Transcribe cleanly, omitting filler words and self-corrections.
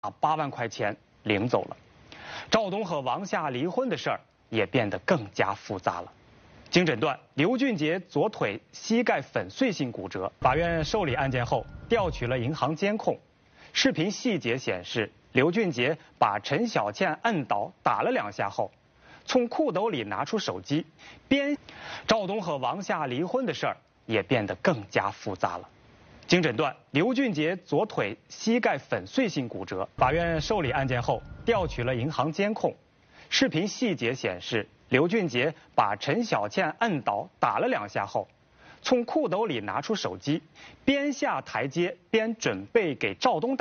把8万块钱领走了。赵东和王夏离婚的事儿也变得更加复杂了。经诊断，刘俊杰左腿膝盖粉碎性骨折。法院受理案件后，调取了银行监控，视频细节显示，刘俊杰把陈小倩摁倒打了2下后，从裤兜里拿出手机，赵东和王夏离婚的事儿也变得更加复杂了。经诊断，刘俊杰左腿膝盖粉碎性骨折。法院受理案件后，调取了银行监控，视频细节显示，刘俊杰把陈小倩摁倒打了2下后，从裤兜里拿出手机，边下台阶边准备给赵东打。